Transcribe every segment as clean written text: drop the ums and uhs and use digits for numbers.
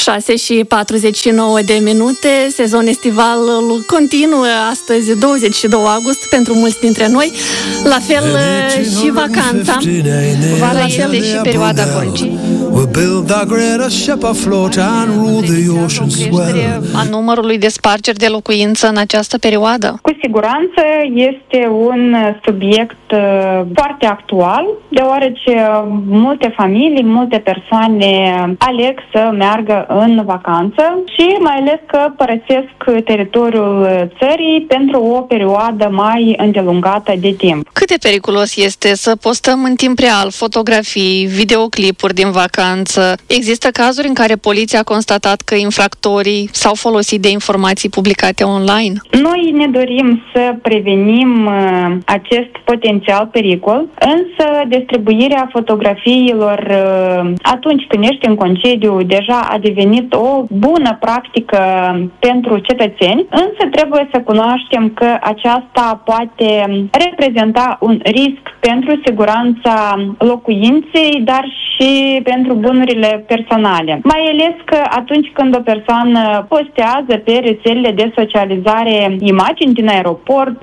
6:49 sezon estival continuă astăzi, 22 august, pentru mulți dintre noi, la fel și vacanța. Vara este și perioada concii. Creștere a numărului de spargeri de locuință în această perioadă? Cu siguranță este un subiect foarte actual, deoarece multe familii, multe persoane aleg să meargă în vacanță și mai ales că părăsesc teritoriul țării pentru o perioadă mai îndelungată de timp. Cât de periculos este să postăm în timp real fotografii, videoclipuri din vacanță? Există cazuri în care poliția a constatat că infractorii s-au folosit de informații publicate online? Noi ne dorim să prevenim acest potențial pericol, însă distribuirea fotografiilor atunci când ești în concediu deja a devenit o bună practică pentru cetățeni, însă trebuie să cunoaștem că aceasta poate reprezenta un risc pentru siguranța locuinței, dar și pentru bunurile personale. Mai ales că atunci când o persoană postează pe rețelele de socializare imagini din aeroport,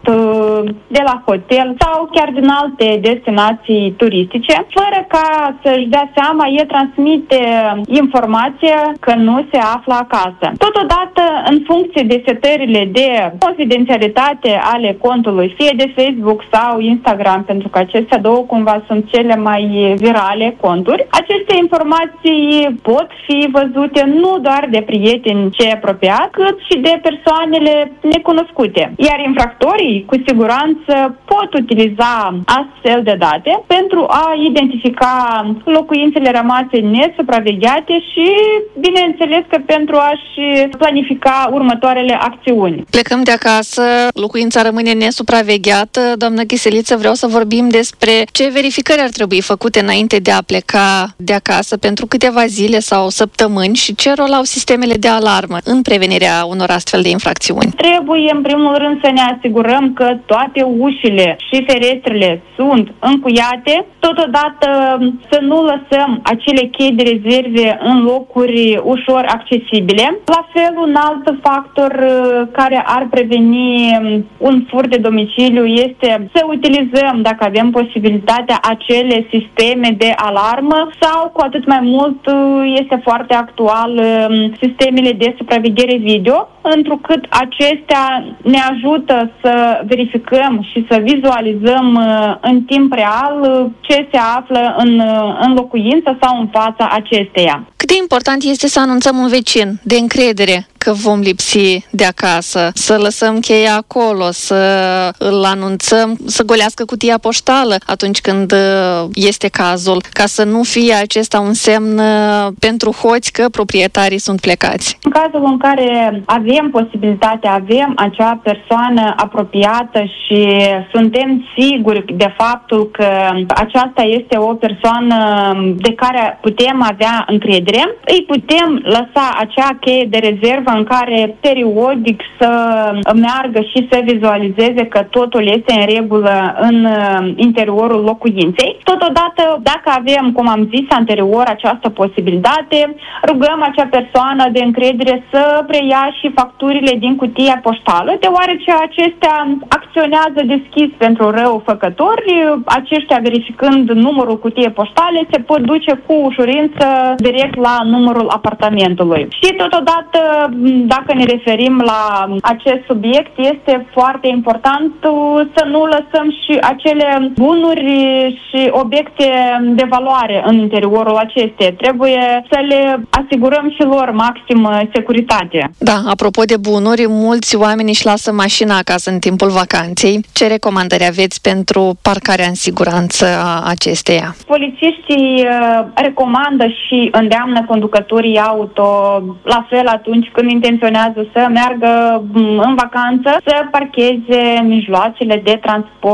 de la hotel sau chiar din alte destinații turistice, fără ca să-și dea seama, el transmite informația că nu se află acasă. Totodată, în funcție de setările de confidențialitate ale contului, fie de Facebook sau Instagram, pentru că acestea două cumva sunt cele mai virale conturi, aceste informații pot fi văzute nu doar de prieteni cei apropiați, cât și de persoanele necunoscute. Iar infractorii, cu siguranță, pot utiliza astfel de date pentru a identifica locuințele rămase nesupravegheate și, bineînțeles, că pentru a-și planifica următoarele acțiuni. Plecăm de acasă, locuința rămâne nesupravegheată. Doamnă Chiseliță, vreau să vorbim despre ce verificări ar trebui făcute înainte de a pleca de acasă pentru câteva zile sau săptămâni și ce rol au sistemele de alarmă în prevenirea unor astfel de infracțiuni. Trebuie, în primul rând, să ne asigurăm că toate ușile și ferestrele sunt încuiate. Totodată să nu lăsăm acele chei de rezerve în locuri ușor accesibile. La fel, un alt factor care ar preveni un furt de domiciliu este să utilizăm, dacă avem posibilitatea, acele sisteme de alarmă sau, cu atât mai mult, este foarte actual sistemele de supraveghere video, întrucât acestea ne ajută să verificăm și să vizualizăm în timp real ce se află în locuință sau în fața acesteia. Cât de important este să anunțăm un vecin de încredere că vom lipsi de acasă, să lăsăm cheia acolo, să îl anunțăm, să golească cutia poștală atunci când este cazul, ca să nu fie acesta un semn pentru hoți că proprietarii sunt plecați. În cazul în care avem posibilitatea, avem acea persoană apropiată și suntem siguri de faptul că aceasta este o persoană de care putem avea încredere, îi putem lăsa acea cheie de rezervă în care periodic să meargă și să vizualizeze că totul este în regulă în interiorul locuinței. Totodată, dacă avem, cum am zis anterior, această posibilitate, rugăm acea persoană de încredere să preia și facturile din cutia poștală, deoarece acestea acționează deschis pentru răufăcători. Aceștia, verificând numărul cutiei poștale, se pot duce cu ușurință direct la numărul apartamentului. Și totodată, dacă ne referim la acest subiect, este foarte important să nu lăsăm și acele bunuri și obiecte de valoare în interiorul acesteia. Trebuie să le asigurăm și lor maximă securitate. Da, apropo de bunuri, mulți oameni își lasă mașina acasă în timpul vacanței. Ce recomandări aveți pentru parcarea în siguranță a acesteia? Polițiștii recomandă și îndeamnă conducătorii auto, la fel atunci când intenționează să meargă în vacanță, să parcheze mijloacele de transport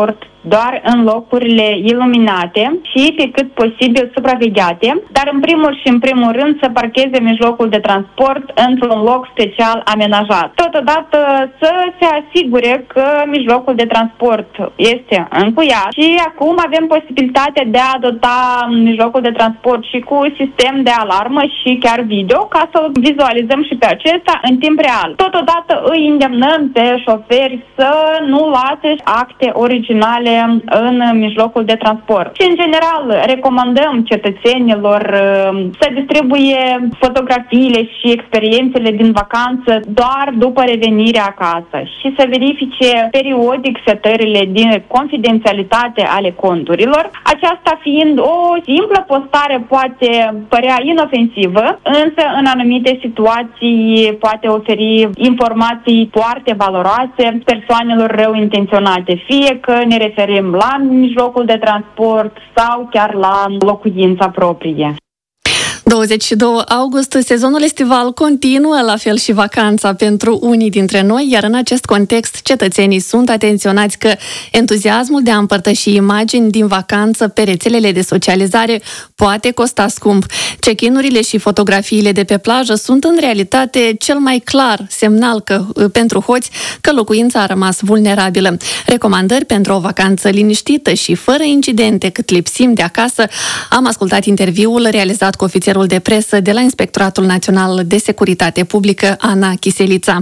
doar în locurile iluminate și pe cât posibil supravegheate, dar în primul rând să parcheze mijlocul de transport într-un loc special amenajat. Totodată să se asigure că mijlocul de transport este încuiat și acum avem posibilitatea de a dota mijlocul de transport și cu sistem de alarmă și chiar video ca să vizualizăm și pe acesta în timp real. Totodată îi îndemnăm pe șoferi să nu lase acte originale în mijlocul de transport. Și în general recomandăm cetățenilor să distribuie fotografiile și experiențele din vacanță doar după revenirea acasă și să verifice periodic setările din confidențialitate ale conturilor. Aceasta fiind o simplă postare poate părea inofensivă, însă în anumite situații poate oferi informații foarte valoroase persoanelor rău intenționate, fie că ne referim la mijlocul de transport sau chiar la locuința proprie. 22 august, sezonul estival continuă, la fel și vacanța pentru unii dintre noi, iar în acest context cetățenii sunt atenționați că entuziasmul de a împărtăși imagini din vacanță pe rețelele de socializare poate costa scump. Check-in-urile și fotografiile de pe plajă sunt în realitate cel mai clar semnal pentru hoți că locuința a rămas vulnerabilă. Recomandări pentru o vacanță liniștită și fără incidente cât lipsim de acasă. Am ascultat interviul realizat cu ofițerul de presă de la Inspectoratul Național de Securitate Publică, Ana Chiselița.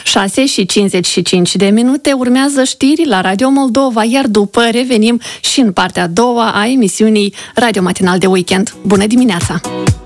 6:55 urmează știri la Radio Moldova, iar după revenim și în partea a doua a emisiunii Radio Matinal de Weekend. Bună dimineața!